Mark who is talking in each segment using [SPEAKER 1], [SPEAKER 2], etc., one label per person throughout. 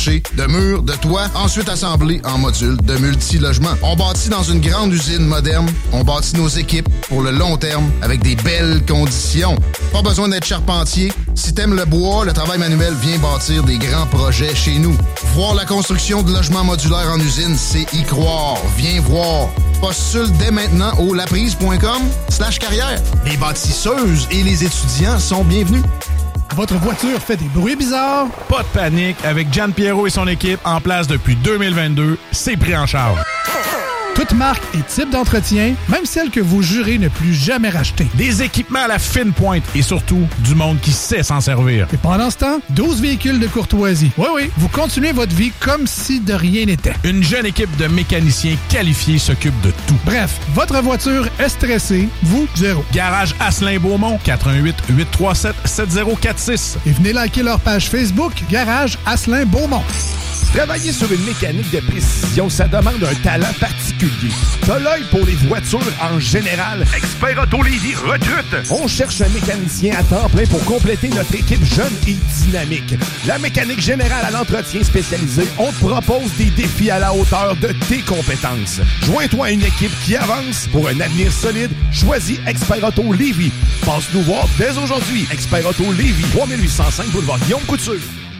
[SPEAKER 1] de murs, de toits, ensuite assemblés en modules de multi-logements. On bâtit dans une grande usine moderne. On bâtit nos équipes pour le long terme avec des belles conditions. Pas besoin d'être charpentier. Si t'aimes le bois, le travail manuel, viens bâtir des grands projets chez nous. Voir la construction de logements modulaires en usine, c'est y croire. Viens voir. Postule dès maintenant au laprise.com/carrière. Les bâtisseuses et les étudiants sont bienvenus.
[SPEAKER 2] Votre voiture fait des bruits bizarres?
[SPEAKER 3] Pas de panique, avec Gian Pierrot et son équipe en place depuis 2022, c'est pris en charge.
[SPEAKER 2] Toute marque et type d'entretien, même celle que vous jurez ne plus jamais racheter.
[SPEAKER 3] Des équipements à la fine pointe et surtout, du monde qui sait s'en servir.
[SPEAKER 2] Et pendant ce temps, 12 véhicules de courtoisie. Oui, vous continuez votre vie comme si de rien n'était.
[SPEAKER 3] Une jeune équipe de mécaniciens qualifiés s'occupe de tout.
[SPEAKER 2] Bref, votre voiture est stressée, vous, zéro.
[SPEAKER 3] Garage Asselin-Beaumont, 418-837-7046.
[SPEAKER 2] Et venez liker leur page Facebook, Garage Asselin-Beaumont.
[SPEAKER 4] Travailler sur une mécanique de précision, ça demande un talent particulier. T'as l'œil pour les voitures en général.
[SPEAKER 5] Expert Auto Lévis recrute.
[SPEAKER 4] On cherche un mécanicien à temps plein pour compléter notre équipe jeune et dynamique. La mécanique générale à l'entretien spécialisé, on te propose des défis à la hauteur de tes compétences. Joins-toi à une équipe qui avance pour un avenir solide. Choisis Expert Auto Lévis. Passe nous voir dès aujourd'hui. Expert Auto Lévis, 3805 boulevard Guillaume Couture.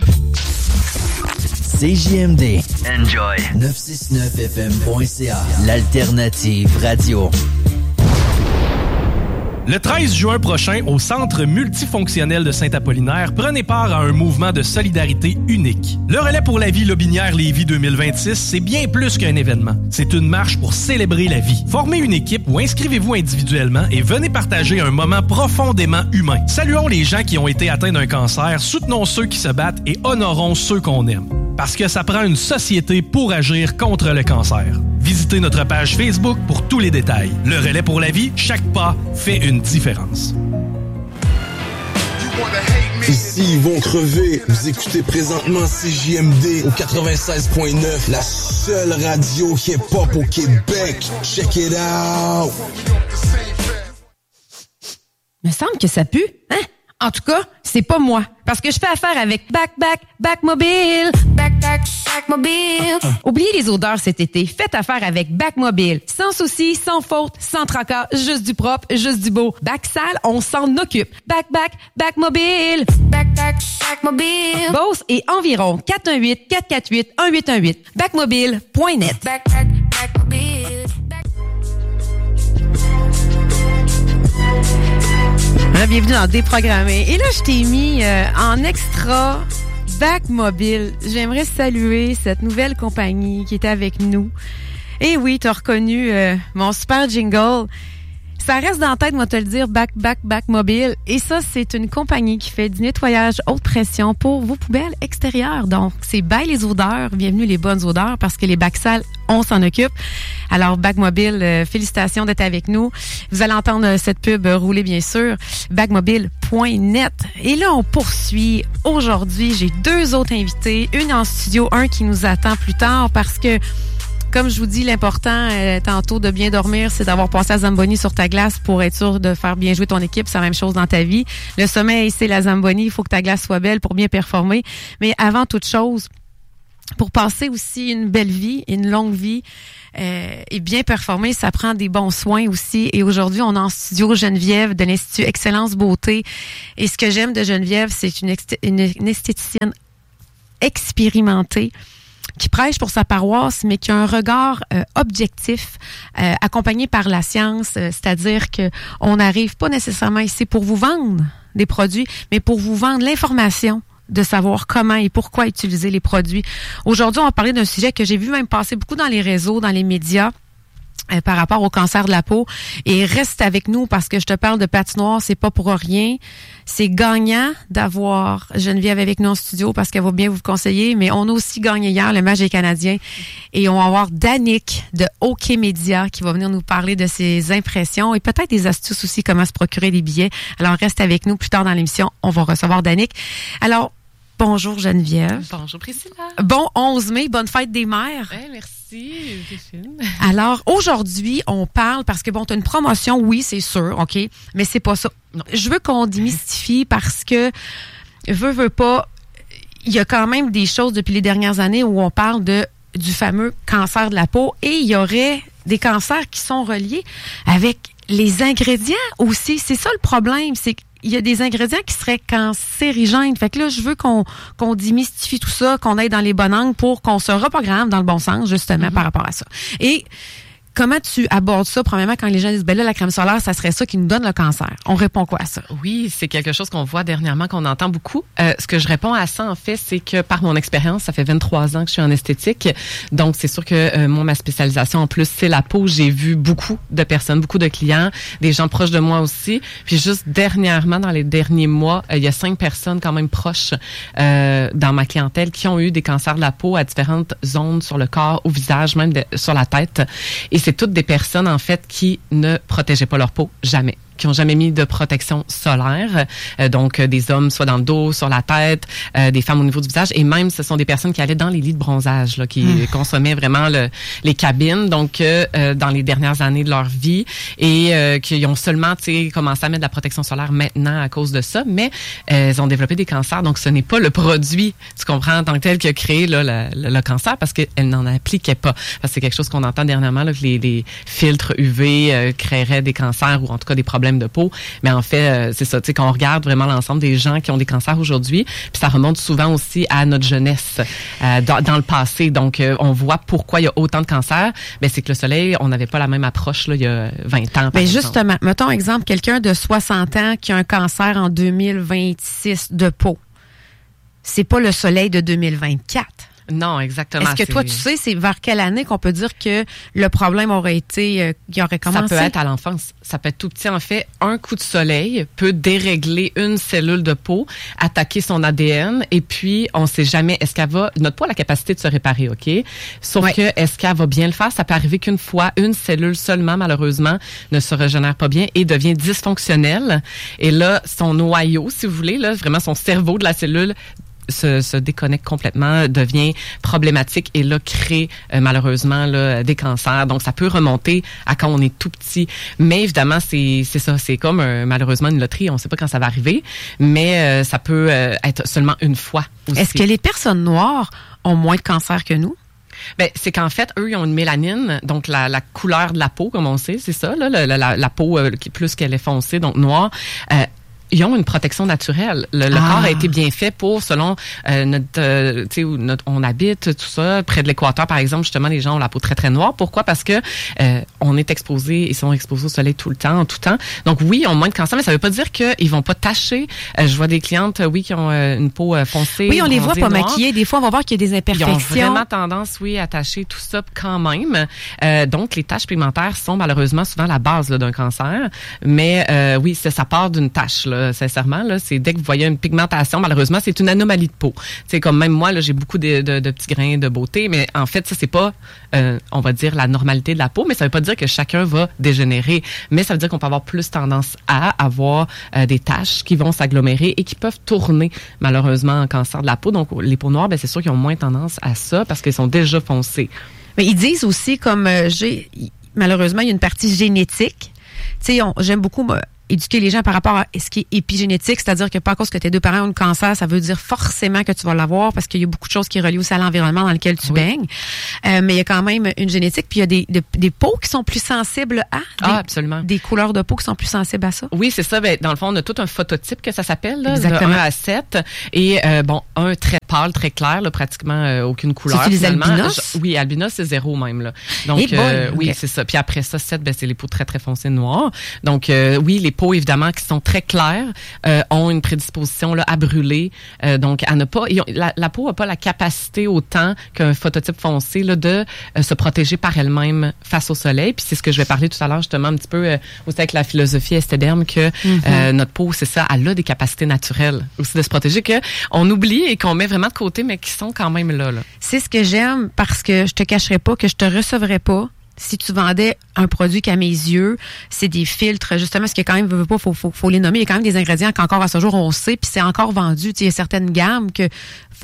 [SPEAKER 6] CJMD.
[SPEAKER 7] Enjoy.
[SPEAKER 6] 969fm.ca. L'alternative radio.
[SPEAKER 8] Le 13 juin prochain, au Centre multifonctionnel de Saint-Apollinaire, prenez part à un mouvement de solidarité unique. Le Relais pour la vie Lobinière-Lévis 2026, c'est bien plus qu'un événement. C'est une marche pour célébrer la vie. Formez une équipe ou inscrivez-vous individuellement et venez partager un moment profondément humain. Saluons les gens qui ont été atteints d'un cancer, soutenons ceux qui se battent et honorons ceux qu'on aime. Parce que ça prend une société pour agir contre le cancer. Visitez notre page Facebook pour tous les détails. Le Relais pour la vie, chaque pas fait une différence.
[SPEAKER 9] Ici, ils vont crever. Vous écoutez présentement CJMD au 96.9, la seule radio hip-hop au Québec. Check it out!
[SPEAKER 10] Me semble que ça pue, hein? En tout cas, c'est pas moi. Parce que je fais affaire avec Backmobile. Backmobile. Oubliez les odeurs cet été. Faites affaire avec Backmobile. Sans souci, sans faute, sans tracas, juste du propre, juste du beau. Bac sale, on s'en occupe. Backmobile. Backmobile. Beauce et environ 418-448-1818. Backmobile.net. Backmobile. Bienvenue dans Déprogrammé. Et là, je t'ai mis en extra Backmobile. J'aimerais saluer cette nouvelle compagnie qui est avec nous. Et oui, tu as reconnu mon super jingle. Ça reste dans la tête, moi, te le dire, Backmobile. Et ça, c'est une compagnie qui fait du nettoyage haute pression pour vos poubelles extérieures. Donc, c'est bail les odeurs. Bienvenue les bonnes odeurs parce que les bacs sales, on s'en occupe. Alors, Backmobile, félicitations d'être avec nous. Vous allez entendre cette pub rouler, bien sûr. Backmobile.net. Et là, on poursuit. Aujourd'hui, j'ai deux autres invités. Une en studio, un qui nous attend plus tard parce que comme je vous dis, l'important tantôt de bien dormir, c'est d'avoir passé à Zamboni sur ta glace pour être sûr de faire bien jouer ton équipe. C'est la même chose dans ta vie. Le sommeil, c'est la Zamboni. Il faut que ta glace soit belle pour bien performer. Mais avant toute chose, pour passer aussi une belle vie, une longue vie et bien performer, ça prend des bons soins aussi. Et aujourd'hui, on est en studio Geneviève de l'Institut Excellence Beauté. Et ce que j'aime de Geneviève, c'est une esthéticienne expérimentée qui prêche pour sa paroisse, mais qui a un regard objectif, accompagné par la science, c'est-à-dire que on n'arrive pas nécessairement ici pour vous vendre des produits, mais pour vous vendre l'information de savoir comment et pourquoi utiliser les produits. Aujourd'hui, on va parler d'un sujet que j'ai vu même passer beaucoup dans les réseaux, dans les médias, par rapport au cancer de la peau. Et reste avec nous parce que je te parle de patinoire, c'est pas pour rien. C'est gagnant d'avoir Geneviève avec nous en studio parce qu'elle va bien vous conseiller, mais on a aussi gagné hier le match des Canadiens et on va avoir Danick de OK Media qui va venir nous parler de ses impressions et peut-être des astuces aussi comment se procurer des billets. Alors reste avec nous plus tard dans l'émission, on va recevoir Danick. Alors bonjour Geneviève.
[SPEAKER 11] Bonjour Priscilla.
[SPEAKER 10] Bon 11 mai, bonne fête des mères.
[SPEAKER 11] Ouais, merci.
[SPEAKER 10] Alors, aujourd'hui, on parle, parce que bon, tu as une promotion, oui, c'est sûr, OK, mais c'est pas ça. Non. Je veux qu'on démystifie parce que, veux pas, il y a quand même des choses depuis les dernières années où on parle du fameux cancer de la peau et il y aurait des cancers qui sont reliés avec les ingrédients aussi. C'est ça le problème, c'est qu'il y a des ingrédients qui seraient cancérigènes. Fait que là, je veux qu'on démystifie tout ça, qu'on aille dans les bonnes angles pour qu'on se reprogramme dans le bon sens, justement, par rapport à ça. Et comment tu abordes ça, premièrement, quand les gens disent, ben là, la crème solaire, ça serait ça qui nous donne le cancer? On répond quoi à ça?
[SPEAKER 7] Oui, c'est quelque chose qu'on voit dernièrement, qu'on entend beaucoup. Ce que je réponds à ça, en fait, c'est que par mon expérience, ça fait 23 ans que je suis en esthétique. Donc, c'est sûr que moi, ma spécialisation, en plus, c'est la peau. J'ai vu beaucoup de personnes, beaucoup de clients, des gens proches de moi aussi. Puis juste dernièrement, dans les derniers mois, il y a 5 personnes quand même proches dans ma clientèle qui ont eu des cancers de la peau à différentes zones sur le corps, au visage, même sur la tête. Et c'est toutes des personnes, en fait, qui ne protégeaient pas leur peau, jamais. Qui ont jamais mis de protection solaire. Donc, des hommes soit dans le dos, sur la tête, des femmes au niveau du visage. Et même, ce sont des personnes qui allaient dans les lits de bronzage, là, qui consommaient vraiment les cabines, donc dans les dernières années de leur vie. Et qui ont seulement commencé à mettre de la protection solaire maintenant à cause de ça. Mais elles ont développé des cancers. Donc, ce n'est pas le produit, tu comprends, en tant que tel, qui a créé là, le cancer parce qu'elles n'en appliquaient pas. Parce que c'est quelque chose qu'on entend dernièrement, là, que les filtres UV créeraient des cancers ou en tout cas des problèmes de peau, mais en fait, c'est ça, tu sais, quand on regarde vraiment l'ensemble des gens qui ont des cancers aujourd'hui, puis ça remonte souvent aussi à notre jeunesse, dans le passé. Donc, on voit pourquoi il y a autant de cancers, mais c'est que le soleil, on n'avait pas la même approche là, il y a 20 ans.
[SPEAKER 10] Mais justement, mettons exemple, quelqu'un de 60 ans qui a un cancer en 2026 de peau. C'est pas le soleil de 2024.
[SPEAKER 7] Non, exactement.
[SPEAKER 10] Est-ce que toi, tu sais, c'est vers quelle année qu'on peut dire que le problème aurait été, qui aurait commencé?
[SPEAKER 7] Ça peut être à l'enfance. Ça peut être tout petit. En fait, un coup de soleil peut dérégler une cellule de peau, attaquer son ADN, et puis on sait jamais, notre peau a la capacité de se réparer, OK? Sauf que, est-ce qu'elle va bien le faire? Ça peut arriver qu'une fois, une cellule seulement, malheureusement, ne se régénère pas bien et devient dysfonctionnelle. Et là, son noyau, si vous voulez, là, vraiment son cerveau de la cellule, se déconnecte complètement, devient problématique et là crée malheureusement là, des cancers. Donc ça peut remonter à quand on est tout petit. Mais évidemment c'est ça, c'est comme malheureusement une loterie, on ne sait pas quand ça va arriver, mais ça peut être seulement une fois aussi.
[SPEAKER 10] Est-ce que les personnes noires ont moins de cancer que nous?
[SPEAKER 7] Ben, c'est qu'en fait, eux, ils ont une mélanine, donc la couleur de la peau, comme on sait, c'est ça, là, la peau plus qu'elle est foncée, donc noire. Ils ont une protection naturelle. Le corps a été bien fait pour, selon tu sais, où on habite, tout ça, près de l'équateur, par exemple, justement, les gens ont la peau très, très noire. Pourquoi? Parce que on est exposés, ils sont exposés au soleil tout le temps, en tout temps. Donc, oui, ils ont moins de cancer, mais ça veut pas dire qu'ils vont pas tacher. Je vois des clientes, oui, qui ont une peau foncée.
[SPEAKER 10] Oui, on les voit pas
[SPEAKER 7] noire.
[SPEAKER 10] maquillées. Des fois, on va voir qu'il y a des imperfections.
[SPEAKER 7] Ils ont vraiment tendance, oui, à tacher tout ça quand même. Donc, les taches pigmentaires sont malheureusement souvent la base là, d'un cancer. Mais oui, ça part d'une tache, là. Sincèrement, là, c'est dès que vous voyez une pigmentation, malheureusement, c'est une anomalie de peau. C'est comme même moi, là, j'ai beaucoup de petits grains de beauté, mais en fait, ça, c'est pas, on va dire, la normalité de la peau, mais ça veut pas dire que chacun va dégénérer. Mais ça veut dire qu'on peut avoir plus tendance à avoir des taches qui vont s'agglomérer et qui peuvent tourner, malheureusement, en cancer de la peau. Donc, les peaux noires, ben, c'est sûr qu'ils ont moins tendance à ça parce qu'ils sont déjà foncés.
[SPEAKER 10] Mais ils disent aussi, comme malheureusement, il y a une partie génétique. Tu sais, j'aime beaucoup éduquer les gens par rapport à ce qui est épigénétique, c'est-à-dire que pas à cause que tes deux parents ont le cancer, ça veut dire forcément que tu vas l'avoir parce qu'il y a beaucoup de choses qui relient aussi à l'environnement dans lequel tu baignes. Mais il y a quand même une génétique, puis il y a des peaux qui sont plus sensibles à
[SPEAKER 7] absolument.
[SPEAKER 10] Des couleurs de peau qui sont plus sensibles à ça.
[SPEAKER 7] Oui, c'est ça. Ben, dans le fond, on a tout un phototype que ça s'appelle, là,
[SPEAKER 10] exactement.
[SPEAKER 7] De 1 à 7. Et un très pâle, très clair, là, pratiquement aucune couleur.
[SPEAKER 10] C'est les albinos?
[SPEAKER 7] Oui, albinos, c'est 0 même. Là. Donc, oui, c'est ça. Puis après ça, 7, ben, c'est les peaux très, très foncées noires. Donc, oui, les peaux, évidemment, qui sont très claires, ont une prédisposition là, à brûler. Donc, à ne pas... La peau n'a pas la capacité autant qu'un phototype foncé là, de se protéger par elle-même face au soleil. Puis c'est ce que je vais parler tout à l'heure, justement, un petit peu aussi avec la philosophie estéderme, que notre peau, c'est ça, elle a des capacités naturelles aussi de se protéger, qu'on oublie et qu'on met vraiment de côté, mais qui sont quand même là.
[SPEAKER 10] C'est ce que j'aime, parce que je te cacherai pas que je te recevrais pas si tu vendais un produit qu'à mes yeux, c'est des filtres, justement, parce que quand même, faut les nommer. Il y a quand même des ingrédients qu'encore à ce jour, on sait, puis c'est encore vendu. Il y a certaines gammes que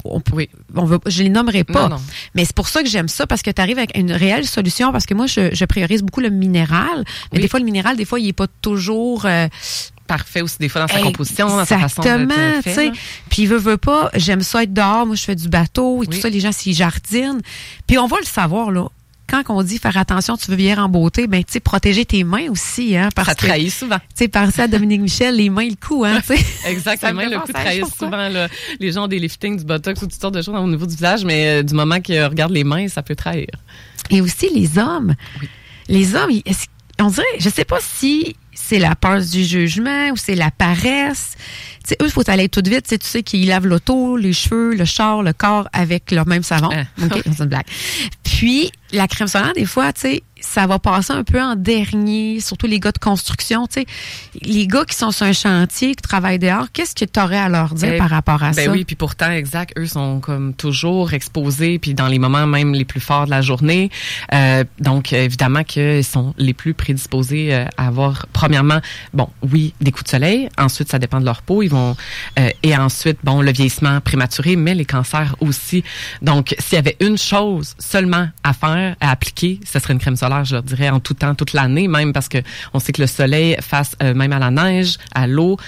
[SPEAKER 10] je les nommerai pas. Non. Mais c'est pour ça que j'aime ça, parce que tu arrives avec une réelle solution, parce que moi, je priorise beaucoup le minéral. Mais des fois, le minéral, il est pas toujours...
[SPEAKER 7] parfait aussi des fois dans sa composition, dans sa façon de
[SPEAKER 10] tu sais. Puis veut pas, j'aime ça être dehors, moi je fais du bateau et tout ça, les gens s'y jardinent. Puis on va le savoir là. Quand on dit faire attention, tu veux vieillir en beauté, ben tu sais protéger tes mains aussi, hein, parce
[SPEAKER 7] ça trahit souvent.
[SPEAKER 10] Tu sais, penser à Dominique Michel, les mains, le cou, hein, tu sais.
[SPEAKER 7] Exactement, le cou trahit souvent. Là, les gens ont des liftings, du botox ou toutes sortes de choses au niveau du visage, mais du moment qu'ils regardent les mains, ça peut trahir.
[SPEAKER 10] Et aussi les hommes. Oui. Les hommes, on dirait, je sais pas si c'est la peur du jugement ou c'est la paresse. Tu sais, eux, il faut aller tout vite. Tu sais qu'ils lavent l'auto, les cheveux, le char, le corps avec leur même savon. OK, c'est une blague. Puis, la crème solaire, des fois, tu sais, ça va passer un peu en dernier, surtout les gars de construction, tu sais. Les gars qui sont sur un chantier, qui travaillent dehors, qu'est-ce que tu aurais à leur dire par rapport à ça?
[SPEAKER 7] Ben oui, puis pourtant, exact, eux sont comme toujours exposés, puis dans les moments même les plus forts de la journée. Donc, évidemment qu'ils sont les plus prédisposés à avoir, premièrement, bon, oui, des coups de soleil. Ensuite, ça dépend de leur peau. Ils vont et ensuite, bon, le vieillissement prématuré, mais les cancers aussi. Donc, s'il y avait une chose seulement à faire, à appliquer, ce serait une crème solaire, je leur dirais, en tout temps, toute l'année, même parce que on sait que le soleil, face même à la neige, à l'eau,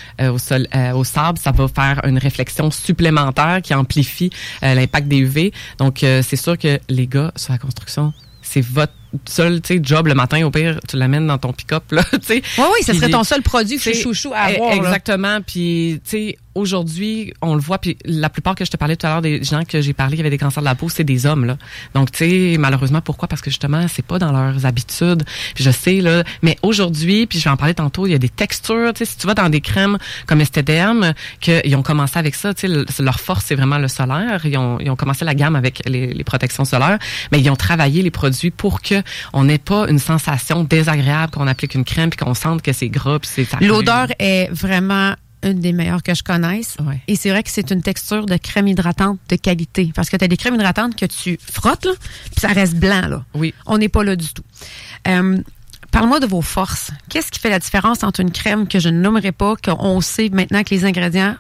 [SPEAKER 7] au sable, ça va faire une réflexion supplémentaire qui amplifie l'impact des UV. Donc, c'est sûr que les gars sur la construction, c'est votre seul, tu sais, job le matin, au pire, tu l'amènes dans ton pick-up, là, tu sais.
[SPEAKER 10] Oui, ça serait ton seul produit chouchou à avoir.
[SPEAKER 7] Exactement. Puis, tu sais, aujourd'hui, on le voit, puis la plupart que je te parlais tout à l'heure des gens que j'ai parlé qui avaient des cancers de la peau, c'est des hommes, là. Donc, tu sais, malheureusement, pourquoi? Parce que justement, c'est pas dans leurs habitudes. Puis je sais, là, mais aujourd'hui, puis je vais en parler tantôt, il y a des textures, tu sais, si tu vas dans des crèmes comme Esthederm, qu'ils ont commencé avec ça, tu sais, leur force, c'est vraiment le solaire. Ils ont commencé la gamme avec les protections solaires, mais ils ont travaillé les produits pour que on n'ait pas une sensation désagréable qu'on applique une crème puis qu'on sente que c'est gras puis c'est...
[SPEAKER 10] L'odeur est vraiment une des meilleures que je connaisse.
[SPEAKER 7] Ouais.
[SPEAKER 10] Et c'est vrai que c'est une texture de crème hydratante de qualité. Parce que tu as des crèmes hydratantes que tu frottes, là, puis ça reste blanc, là.
[SPEAKER 7] Oui.
[SPEAKER 10] On n'est pas là du tout. Parle-moi de vos forces. Qu'est-ce qui fait la différence entre une crème que je ne nommerai pas, qu'on sait maintenant que les ingrédients...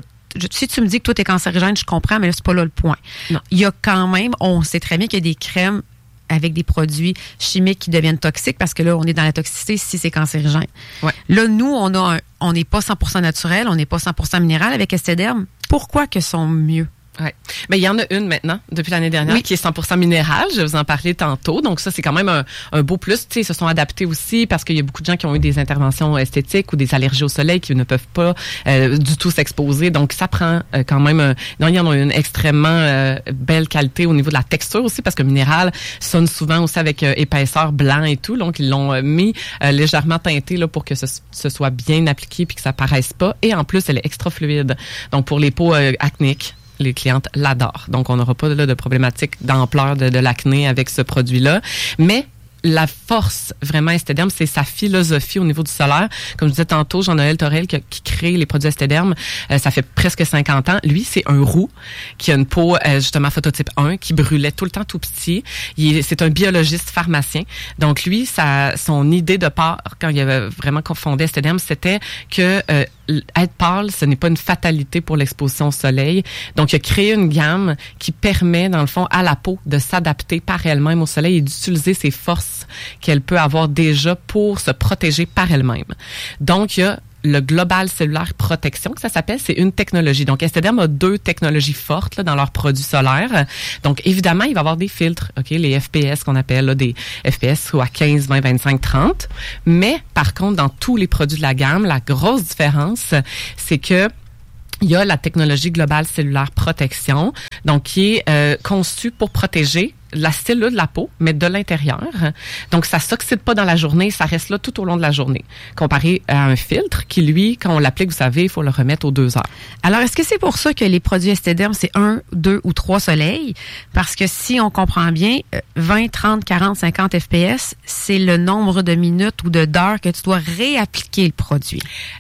[SPEAKER 10] si tu me dis que toi, t'es cancérigène, je comprends, mais là, c'est pas là le point.
[SPEAKER 7] Non.
[SPEAKER 10] Il y a quand même... On sait très bien qu'il y a des crèmes avec des produits chimiques qui deviennent toxiques parce que là, on est dans la toxicité si c'est cancérigène.
[SPEAKER 7] Ouais.
[SPEAKER 10] Là, nous, on n'est pas 100% naturel, on n'est pas 100% minéral avec Esthederm. Pourquoi que sont mieux?
[SPEAKER 7] Ouais. Mais il y en a une maintenant, depuis l'année dernière, qui est 100% minérale. Je vais vous en parler tantôt. Donc ça, c'est quand même un beau plus. Tu sais, ils se sont adaptés aussi parce qu'il y a beaucoup de gens qui ont eu des interventions esthétiques ou des allergies au soleil qui ne peuvent pas du tout s'exposer. Donc ça prend quand même... non, il y en a une extrêmement belle qualité au niveau de la texture aussi parce que minéral sonne souvent aussi avec épaisseur blanc et tout. Donc ils l'ont mis légèrement teinté là pour que ce soit bien appliqué puis que ça paraisse pas. Et en plus, elle est extra fluide. Donc pour les peaux acnéiques, les clientes l'adorent. Donc, on n'aura pas là, de problématique d'ampleur de l'acné avec ce produit-là. Mais la force, vraiment, Esthederm, c'est sa philosophie au niveau du solaire. Comme je disais tantôt, Jean-Noël Torel qui crée les produits Esthederm, ça fait presque 50 ans. Lui, c'est un roux qui a une peau, justement, phototype 1, qui brûlait tout le temps tout petit. C'est un biologiste pharmacien. Donc, lui, son idée de part, quand il avait vraiment fondé Esthederm, c'était que être pâle, ce n'est pas une fatalité pour l'exposition au soleil. Donc, il a créé une gamme qui permet, dans le fond, à la peau de s'adapter par elle-même au soleil et d'utiliser ses forces qu'elle peut avoir déjà pour se protéger par elle-même. Donc, il y a le Global Cellulaire Protection, que ça s'appelle, c'est une technologie. Donc, Esthederm a 2 technologies fortes là, dans leurs produits solaires. Donc, évidemment, il va y avoir des filtres, ok, les FPS qu'on appelle là, des FPS soit 15, 20, 25, 30. Mais, par contre, dans tous les produits de la gamme, la grosse différence, c'est que il y a la technologie Global Cellulaire Protection, donc qui est conçue pour protéger la cellule de la peau, mais de l'intérieur. Donc, ça s'oxyde pas dans la journée, ça reste là tout au long de la journée. Comparé à un filtre qui, lui, quand on l'applique, vous savez, il faut le remettre aux 2 heures.
[SPEAKER 10] Alors, est-ce que c'est pour ça que les produits Esthederm, c'est 1, 2 ou 3 soleils? Parce que si on comprend bien, 20, 30, 40, 50 FPS, c'est le nombre de minutes ou d'heures que tu dois réappliquer le produit.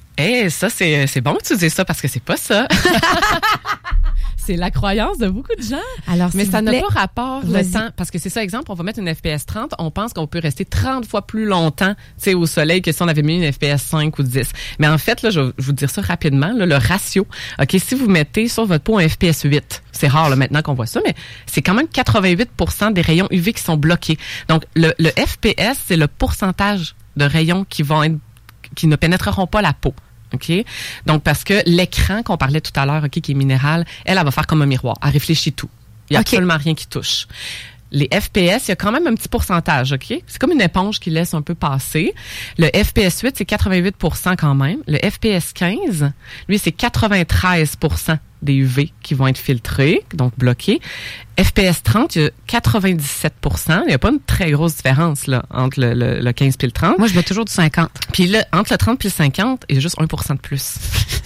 [SPEAKER 7] Ça, c'est bon que tu dises ça parce que c'est pas ça. C'est la croyance de beaucoup de gens.
[SPEAKER 10] Alors,
[SPEAKER 7] mais ça n'a pas rapport le temps. Parce que c'est ça, exemple, on va mettre une FPS 30, on pense qu'on peut rester 30 fois plus longtemps, tu sais, au soleil que si on avait mis une FPS 5 ou 10. Mais en fait, là, je vais vous dire ça rapidement, là, le ratio. OK, si vous mettez sur votre peau un FPS 8, c'est rare, là, maintenant qu'on voit ça, mais c'est quand même 88% des rayons UV qui sont bloqués. Donc, le FPS, c'est le pourcentage de rayons qui ne pénétreront pas la peau. OK? Donc, parce que l'écran qu'on parlait tout à l'heure, OK, qui est minéral, elle va faire comme un miroir. Elle réfléchit tout. Il n'y a absolument rien qui touche. Les FPS, il y a quand même un petit pourcentage, OK? C'est comme une éponge qui laisse un peu passer. Le FPS 8, c'est 88% quand même. Le FPS 15, lui, c'est 93% des UV qui vont être filtrés, donc bloqués. FPS 30, il y a 97%. Il n'y a pas une très grosse différence là, entre le 15 et le 30.
[SPEAKER 10] Moi, je mets toujours du 50.
[SPEAKER 7] Puis là, entre le 30 et le 50, il y a juste 1% de plus.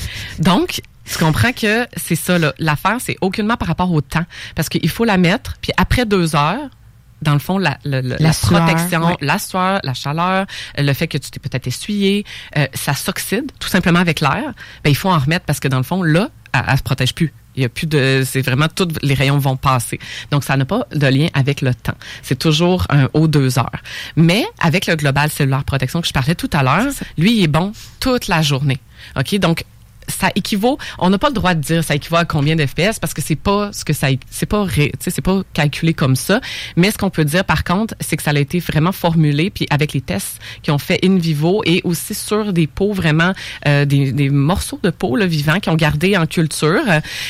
[SPEAKER 7] Donc, tu comprends que c'est ça, là. L'affaire, c'est aucunement par rapport au temps. Parce qu'il faut la mettre, puis après 2 heures, dans le fond, la protection, la sueur, la chaleur, le fait que tu t'es peut-être essuyé, ça s'oxyde tout simplement avec l'air. Ben, il faut en remettre parce que dans le fond, là, elle se protège plus. Il y a plus de, c'est vraiment tous les rayons vont passer. Donc, ça n'a pas de lien avec le temps. C'est toujours un haut 2 heures. Mais avec le Global Cellular Protection que je parlais tout à l'heure, lui, il est bon toute la journée. OK? Donc, ça équivaut, on n'a pas le droit de dire ça équivaut à combien d'FPS parce que c'est pas ce que ça, c'est pas calculé comme ça. Mais ce qu'on peut dire par contre, c'est que ça a été vraiment formulé puis avec les tests qui ont fait in vivo et aussi sur des peaux vraiment des morceaux de peau là, vivants qui ont gardé en culture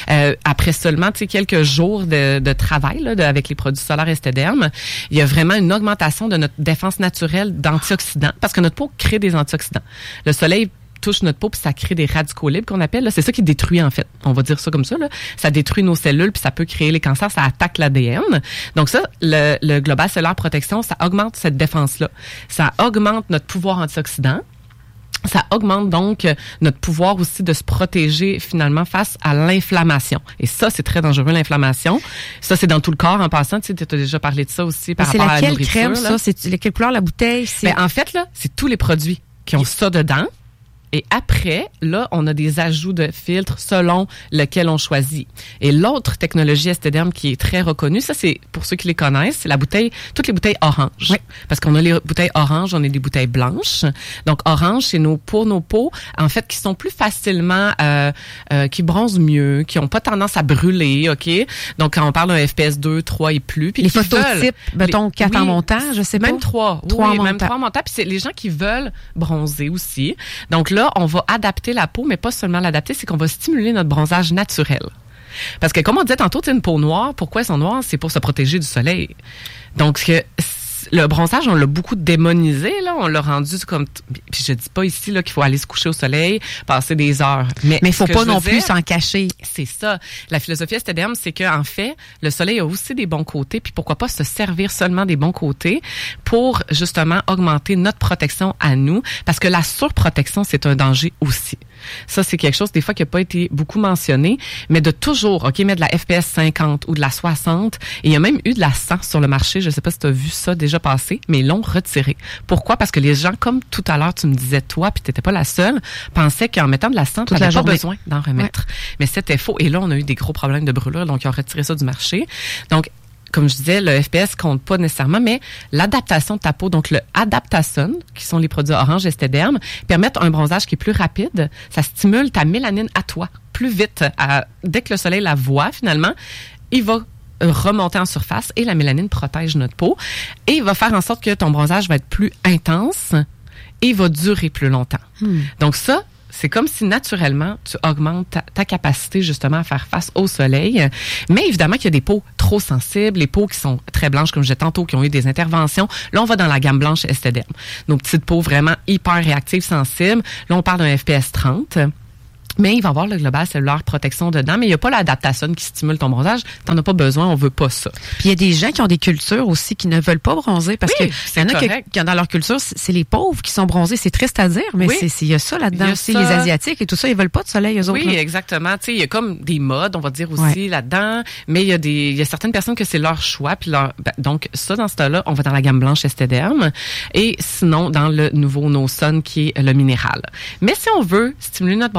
[SPEAKER 7] après seulement quelques jours de travail là, avec les produits solaires Esthederm. Il y a vraiment une augmentation de notre défense naturelle d'antioxydants parce que notre peau crée des antioxydants. Le soleil touche notre peau puis ça crée des radicaux libres qu'on appelle. Là. C'est ça qui détruit en fait. On va dire ça comme ça. Là. Ça détruit nos cellules puis ça peut créer les cancers. Ça attaque l'ADN. Donc ça, le Global Cellular Protection, ça augmente cette défense-là. Ça augmente notre pouvoir antioxydant. Ça augmente donc notre pouvoir aussi de se protéger finalement face à l'inflammation. Et ça, c'est très dangereux, l'inflammation. Ça, c'est dans tout le corps en passant. Tu sais, tu as déjà parlé de ça aussi par rapport à la nourriture. C'est laquelle crème, ça? C'est quelle couleur la bouteille? C'est... Ben, en fait, là, c'est tous les produits qui ont ça dedans. Et après, là, on a des ajouts de filtres selon lequel on choisit. Et l'autre technologie Esthederm qui est très reconnue, ça c'est pour ceux qui les connaissent, c'est la bouteille, toutes les bouteilles orange. Oui. Parce qu'on a les bouteilles orange, on a des bouteilles blanches. Donc orange, c'est pour nos peaux, en fait, qui sont plus facilement, qui bronzent mieux, qui ont pas tendance à brûler, ok. Donc quand on parle d'un FPS 2, 3 et plus, puis les phototypes, mettons 4 en montant, je sais pas. Même 3, oui, même 3 en montant. Puis c'est les gens qui veulent bronzer aussi. Donc là, on va adapter la peau, mais pas seulement l'adapter, c'est qu'on va stimuler notre bronzage naturel. Parce que comme on disait tantôt, tu as une peau noire, pourquoi elles sont noires? C'est pour se protéger du soleil. Donc, le bronzage, on l'a beaucoup démonisé, là. On l'a rendu comme... Puis je dis pas ici là qu'il faut aller se coucher au soleil, passer des heures. Mais il faut pas non plus s'en cacher. C'est ça. La philosophie Esthederm, c'est qu'en fait, le soleil a aussi des bons côtés, puis pourquoi pas se servir seulement des bons côtés pour justement augmenter notre protection à nous, parce que la surprotection, c'est un danger aussi. Ça, c'est quelque chose, des fois, qui n'a pas été beaucoup mentionné, mais de toujours, OK, mettre de la FPS 50 ou de la 60, et il y a même eu de la 100 sur le marché, je sais pas si tu as vu ça déjà passer, mais ils l'ont retiré. Pourquoi? Parce que les gens, comme tout à l'heure, tu me disais, toi, puis t'étais pas la seule, pensaient qu'en mettant de la 100, tu n'avais pas besoin d'en remettre. Ouais. Mais c'était faux. Et là, on a eu des gros problèmes de brûlure, donc ils ont retiré ça du marché. Donc, comme je disais, le FPS compte pas nécessairement, mais l'adaptation de ta peau, donc le Adaptasson, qui sont les produits orange Esthederm, permettent un bronzage qui est plus rapide. Ça stimule ta mélanine à toi plus vite. Dès que le soleil la voit, finalement, il va remonter en surface et la mélanine protège notre peau et il va faire en sorte que ton bronzage va être plus intense et va durer plus longtemps. Donc ça, c'est comme si naturellement, tu augmentes ta capacité justement à faire face au soleil. Mais évidemment qu'il y a des peaux trop sensibles, les peaux qui sont très blanches, comme je disais tantôt, qui ont eu des interventions. Là, on va dans la gamme blanche Esthederm. Nos petites peaux vraiment hyper réactives, sensibles. Là, on parle d'un FPS 30. Mais il va y avoir le Global Cellular Protection dedans, mais il n'y a pas l'Adaptasson qui stimule ton bronzage. T'en as pas besoin, on veut pas ça. Puis il y a des gens qui ont des cultures aussi qui ne veulent pas bronzer parce que il y en a qui dans leur culture, c'est les pauvres qui sont bronzés. C'est triste à dire, mais il y a ça là-dedans aussi. Les Asiatiques et tout ça, ils veulent pas de soleil, eux autres. Oui, exactement. Tu sais, il y a comme des modes, on va dire aussi là-dedans, mais il y a certaines personnes que c'est leur choix. Puis donc ça, dans ce cas-là, on va dans la gamme blanche Esthederm et sinon dans le nouveau No Sun qui est le minéral. Mais si on veut stimuler notre bronzage, que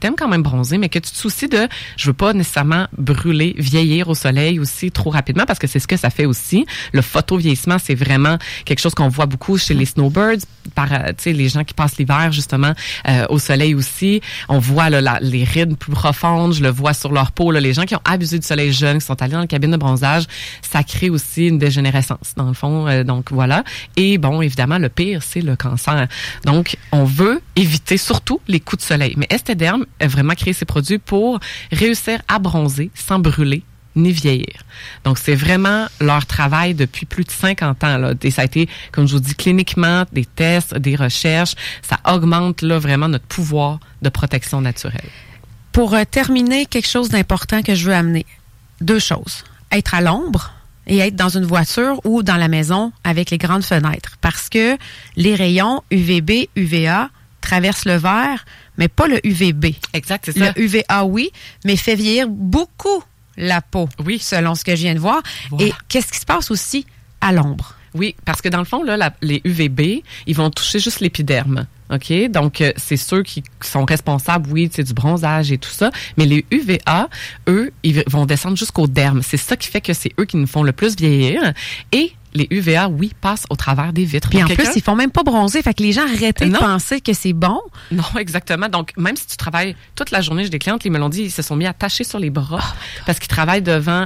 [SPEAKER 7] t'aimes quand même bronzer, mais que tu te soucies de, je veux pas nécessairement brûler, vieillir au soleil aussi trop rapidement, parce que c'est ce que ça fait aussi. Le photovieillissement, c'est vraiment quelque chose qu'on voit beaucoup chez les snowbirds, par, tu sais, les gens qui passent l'hiver, justement, au soleil aussi. On voit, là, les rides plus profondes, je le vois sur leur peau, là, les gens qui ont abusé du soleil jeune, qui sont allés dans la cabine de bronzage, ça crée aussi une dégénérescence, dans le fond. Donc, voilà. Et bon, évidemment, le pire, c'est le cancer. Donc, on veut éviter surtout les coups de soleil. Mais Esthederm a vraiment créé ces produits pour réussir à bronzer sans brûler ni vieillir. Donc, c'est vraiment leur travail depuis plus de 50 ans. Là. Et ça a été, comme je vous dis, cliniquement, des tests, des recherches. Ça augmente là vraiment notre pouvoir de protection naturelle.
[SPEAKER 10] Pour terminer, quelque chose d'important que je veux amener. 2 choses. Être à l'ombre et être dans une voiture ou dans la maison avec les grandes fenêtres. Parce que les rayons UVB, UVA traversent le verre, mais pas le UVB.
[SPEAKER 7] Exact, c'est ça.
[SPEAKER 10] Le UVA, oui, mais fait vieillir beaucoup la peau,
[SPEAKER 7] oui,
[SPEAKER 10] selon ce que je viens de voir. Voilà. Et qu'est-ce qui se passe aussi à l'ombre?
[SPEAKER 7] Oui, parce que dans le fond, là, les UVB, ils vont toucher juste l'épiderme. OK? Donc, c'est ceux qui sont responsables, oui, tu sais, du bronzage et tout ça. Mais les UVA, eux, ils vont descendre jusqu'au derme. C'est ça qui fait que c'est eux qui nous font le plus vieillir. Et les UVA, oui, passent au travers des vitres.
[SPEAKER 10] Puis donc, en plus, ils font même pas bronzer. Fait que les gens arrêtent de penser que c'est bon.
[SPEAKER 7] Non, exactement. Donc, même si tu travailles toute la journée, j'ai des clientes, ils me l'ont dit, ils se sont mis à tacher sur les bras parce qu'ils travaillent devant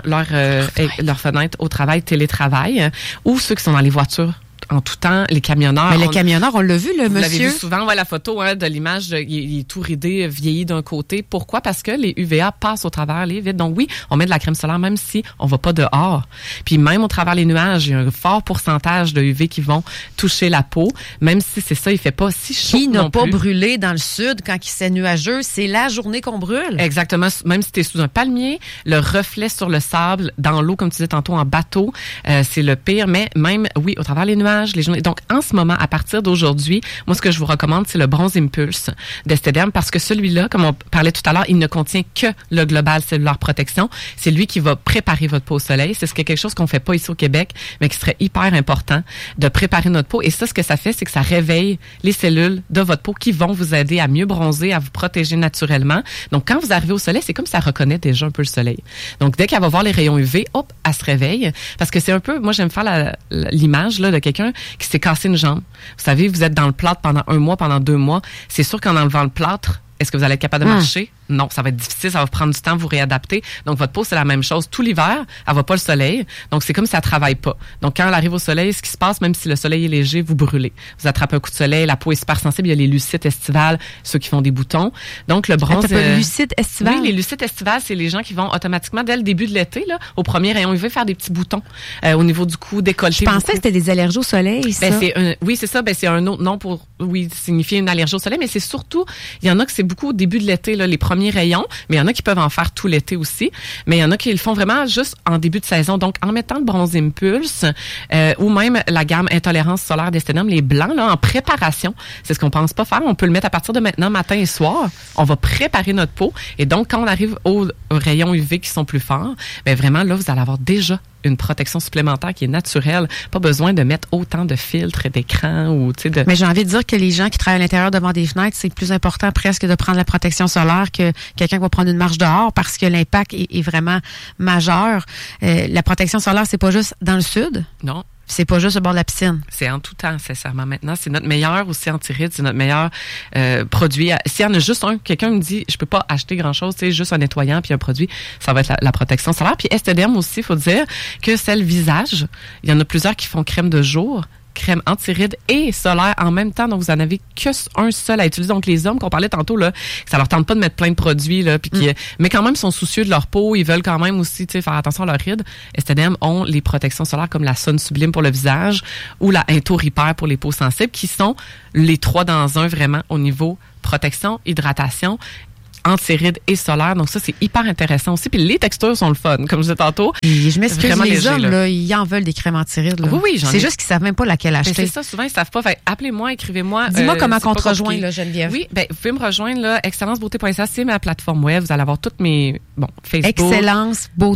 [SPEAKER 7] leur fenêtre au travail, télétravail, ou ceux qui sont dans les voitures en tout temps, les camionneurs.
[SPEAKER 10] Mais les camionneurs, on l'a vu, le monsieur.
[SPEAKER 7] Vous l'avez vu souvent, ouais, la photo de l'image, il est tout ridé, vieilli d'un côté. Pourquoi? Parce que les UVA passent au travers les vitres. Donc oui, on met de la crème solaire même si on va pas dehors. Puis même au travers les nuages, il y a un fort pourcentage de UV qui vont toucher la peau, même si c'est ça, il fait pas si chaud
[SPEAKER 10] qui
[SPEAKER 7] non
[SPEAKER 10] n'a pas
[SPEAKER 7] plus.
[SPEAKER 10] brûlé dans le sud quand il s'est nuageux, c'est la journée qu'on brûle.
[SPEAKER 7] Exactement. Même si tu es sous un palmier, le reflet sur le sable, dans l'eau, comme tu disais tantôt, en bateau, c'est le pire. Mais même, oui, au travers les nuages, les journées. Donc, en ce moment, à partir d'aujourd'hui, moi, ce que je vous recommande, c'est le Bronze Impulse d'Esthederm parce que celui-là, comme on parlait tout à l'heure, il ne contient que le Global Cellulaire Protection. C'est lui qui va préparer votre peau au soleil. C'est quelque chose qu'on fait pas ici au Québec, mais qui serait hyper important de préparer notre peau. Et ça, ce que ça fait, c'est que ça réveille les cellules de votre peau qui vont vous aider à mieux bronzer, à vous protéger naturellement. Donc, quand vous arrivez au soleil, c'est comme ça reconnaît déjà un peu le soleil. Donc, dès qu'elle va voir les rayons UV, hop, elle se réveille. Parce que c'est un peu, moi, j'aime faire l'image là de quelqu'un qui s'est cassé une jambe. Vous savez, vous êtes dans le plâtre pendant 1 mois, pendant 2 mois. C'est sûr qu'en enlevant le plâtre, est-ce que vous allez être capable de marcher? Non, ça va être difficile, ça va prendre du temps à vous réadapter. Donc, votre peau, c'est la même chose. Tout l'hiver, elle voit pas le soleil. Donc, c'est comme si elle travaille pas. Donc, quand elle arrive au soleil, ce qui se passe, même si le soleil est léger, vous brûlez. Vous attrapez un coup de soleil, la peau est super sensible. Il y a les lucites estivales, ceux qui font des boutons. Donc, le bronze...
[SPEAKER 10] lucites estivales?
[SPEAKER 7] Oui, les lucites estivales, c'est les gens qui vont automatiquement, dès le début de l'été, là, au premier rayon UV, faire des petits boutons au niveau du cou, décolleté.
[SPEAKER 10] Je pensais que c'était des allergies au soleil, ça.
[SPEAKER 7] Oui, c'est ça. C'est un autre nom pour, signifier une allergie au soleil. Mais c'est surtout, il y en a que c'est beaucoup au début de l'été, là, les premiers rayons. Mais il y en a qui peuvent en faire tout l'été aussi. Mais il y en a qui le font vraiment juste en début de saison. Donc, en mettant le Bronze Impulse ou même la gamme Intolérance solaire d'Esthederm, les blancs, là, en préparation, c'est ce qu'on pense pas faire. On peut le mettre à partir de maintenant, matin et soir. On va préparer notre peau. Et donc, quand on arrive aux rayons UV qui sont plus forts, bien vraiment, là, vous allez avoir déjà une protection supplémentaire qui est naturelle. Pas besoin de mettre autant de filtres, d'écran ou, tu sais, de...
[SPEAKER 10] Mais j'ai envie de dire que les gens qui travaillent à l'intérieur devant des fenêtres, c'est plus important presque de prendre la protection solaire que quelqu'un qui va prendre une marche dehors parce que l'impact est vraiment majeur. La protection solaire, c'est pas juste dans le sud.
[SPEAKER 7] Non.
[SPEAKER 10] C'est pas juste au bord de la piscine.
[SPEAKER 7] C'est en tout temps, sincèrement. Maintenant, c'est notre meilleur aussi anti-rides, c'est notre meilleur produit. S'il y en a juste un, quelqu'un me dit, je peux pas acheter grand-chose, c'est juste un nettoyant puis un produit, ça va être la protection solaire. Puis Esthederm aussi, il faut dire que c'est le visage. Il y en a plusieurs qui font crème de jour, crème anti-rides et solaire en même temps. Donc, vous en avez que un seul à utiliser. Donc, les hommes qu'on parlait tantôt, là, que ça leur tente pas de mettre plein de produits, là, puis mais quand même, sont soucieux de leur peau. Ils veulent quand même aussi, tu sais, faire attention à leurs rides. Esthederm ont les protections solaires comme la Sun Sublime pour le visage ou la Into Repair pour les peaux sensibles, qui sont les 3 dans 1 vraiment au niveau protection, hydratation, anti-rides et solaire. Donc ça, c'est hyper intéressant aussi. Puis les textures sont le fun, comme je disais tantôt.
[SPEAKER 10] Et je m'excuse, les léger, hommes, là, ils en veulent des crèmes anti-rides. Là.
[SPEAKER 7] Oui,
[SPEAKER 10] c'est juste qu'ils savent même pas laquelle acheter.
[SPEAKER 7] C'est ça, souvent, ils savent pas. Fait, appelez-moi, écrivez-moi.
[SPEAKER 10] Dis-moi comment on te rejoint, là, Geneviève.
[SPEAKER 7] Oui, ben, vous pouvez me rejoindre, là, excellencebeauté.ca, c'est ma plateforme web. Vous allez avoir toutes mes, Facebook.
[SPEAKER 10] Excellencebeauté.ca.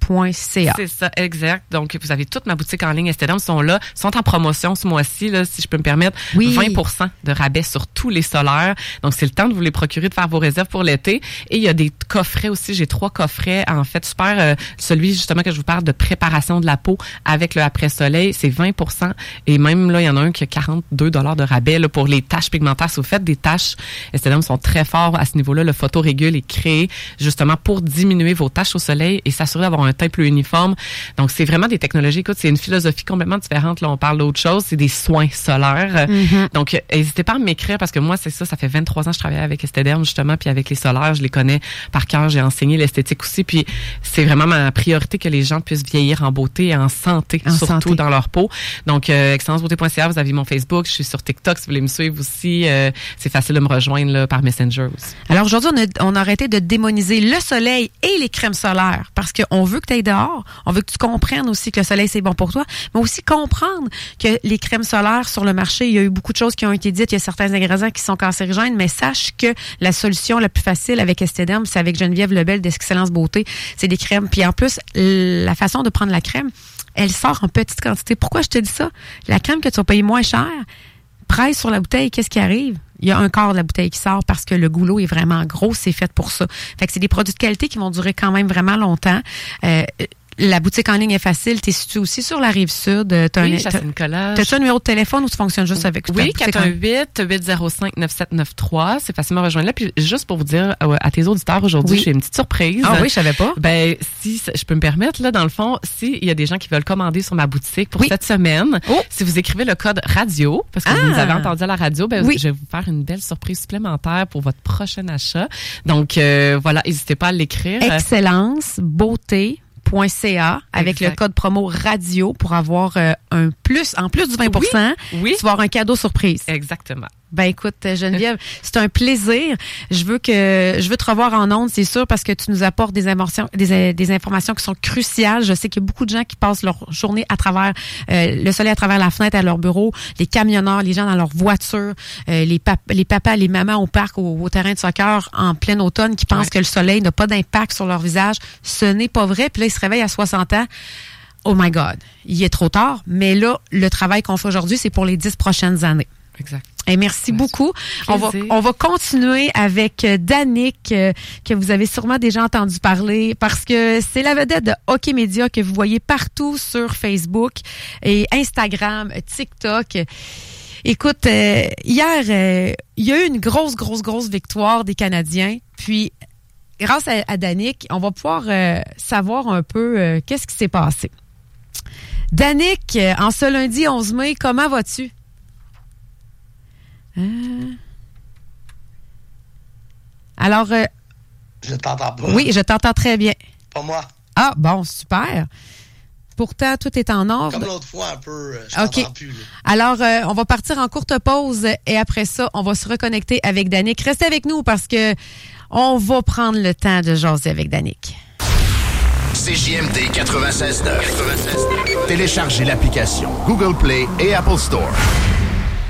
[SPEAKER 10] C'est
[SPEAKER 7] ça, exact. Donc, vous avez toute ma boutique en ligne Estedem sont en promotion ce mois-ci, là, si je peux me permettre. 20% de rabais sur tous les solaires. Donc, c'est le temps de vous les procurer, de faire vos réserves pour l'été. Et il y a des coffrets aussi. J'ai 3 coffrets, en fait, super. Celui, justement, que je vous parle de préparation de la peau avec le après-soleil, c'est 20%. Et même, là, il y en a un qui a 42 $ de rabais, là, pour les taches pigmentaires. Si vous faites des taches, Estedem sont très forts à ce niveau-là. Le photorégule est créé, justement, pour diminuer vos taches au soleil et s'assurer d'avoir un teint plus uniforme. Donc, c'est vraiment des technologies. Écoute, c'est une philosophie complètement différente. Là, on parle d'autre chose. C'est des soins solaires. Donc, n'hésitez pas à m'écrire parce que moi, c'est ça. Ça fait 23 ans que je travaille avec Estedem, justement, puis avec les solaires, je les connais par cœur. J'ai enseigné l'esthétique aussi. Puis, c'est vraiment ma priorité que les gens puissent vieillir en beauté et en santé, surtout dans leur peau. Donc, excellencebeauté.ca, vous avez mon Facebook. Je suis sur TikTok si vous voulez me suivre aussi. C'est facile de me rejoindre là, par Messenger aussi.
[SPEAKER 10] Alors, aujourd'hui, on a arrêté de démoniser le soleil et les crèmes solaires parce qu'on veut que tu ailles dehors. On veut que tu comprennes aussi que le soleil, c'est bon pour toi, mais aussi comprendre que les crèmes solaires sur le marché, il y a eu beaucoup de choses qui ont été dites. Il y a certains ingrédients qui sont cancérigènes, mais sache que la solution la plus facile avec Estedem, c'est avec Geneviève Lebel d'Excellence Beauté. C'est des crèmes. Puis en plus, la façon de prendre la crème, elle sort en petite quantité. Pourquoi je te dis ça? La crème que tu vas payer moins cher, presse sur la bouteille, qu'est-ce qui arrive? Il y a un quart de la bouteille qui sort parce que le goulot est vraiment gros, c'est fait pour ça. Fait que c'est des produits de qualité qui vont durer quand même vraiment longtemps. La boutique en ligne est facile. Tu es situé aussi sur la Rive-Sud.
[SPEAKER 7] Chassagne-Nicolas.
[SPEAKER 10] T'as-tu un numéro de téléphone ou tu fonctionnes juste avec ta boutique?
[SPEAKER 7] 418-805-9793. C'est facilement rejoindre là. Puis juste pour vous dire à tes auditeurs aujourd'hui, j'ai une petite surprise.
[SPEAKER 10] Ah oui, je savais pas.
[SPEAKER 7] Ben, si je peux me permettre, là, dans le fond, s'il y a des gens qui veulent commander sur ma boutique pour cette semaine, si vous écrivez le code radio, parce que vous nous avez entendu à la radio, ben, je vais vous faire une belle surprise supplémentaire pour votre prochain achat. Donc, voilà, n'hésitez pas à l'écrire.
[SPEAKER 10] Excellence, beauté. .ca avec le code promo radio pour avoir en plus du 20%, tu vas avoir un cadeau surprise.
[SPEAKER 7] Exactement.
[SPEAKER 10] Ben écoute, Geneviève, c'est un plaisir. Je veux te revoir en ondes, c'est sûr, parce que tu nous apportes des informations qui sont cruciales. Je sais qu'il y a beaucoup de gens qui passent leur journée à travers le soleil à travers la fenêtre à leur bureau, les camionneurs, les gens dans leur voiture, les papas, les mamans au parc, au terrain de soccer en plein automne qui pensent que le soleil n'a pas d'impact sur leur visage. Ce n'est pas vrai. Puis là, ils se réveillent à 60 ans. Oh my God, il est trop tard. Mais là, le travail qu'on fait aujourd'hui, c'est pour les 10 prochaines années.
[SPEAKER 7] Exact.
[SPEAKER 10] Et merci beaucoup. On va continuer avec Danick, que vous avez sûrement déjà entendu parler, parce que c'est la vedette de Hockey Media que vous voyez partout sur Facebook et Instagram, TikTok. Écoute, hier, il y a eu une grosse victoire des Canadiens. Puis, grâce à Danick, on va pouvoir savoir un peu qu'est-ce qui s'est passé. Danick, en ce lundi 11 mai, comment vas-tu? Alors,
[SPEAKER 11] je t'entends pas.
[SPEAKER 10] Oui, je t'entends très bien.
[SPEAKER 11] Pas moi.
[SPEAKER 10] Ah, bon, super. Pourtant, tout est en ordre.
[SPEAKER 11] Comme l'autre fois, un peu, je t'entends plus. Là.
[SPEAKER 10] Alors, on va partir en courte pause et après ça, on va se reconnecter avec Danick. Restez avec nous parce que on va prendre le temps de jaser avec Danick.
[SPEAKER 1] CJMD 96.9. Téléchargez l'application Google Play et Apple Store.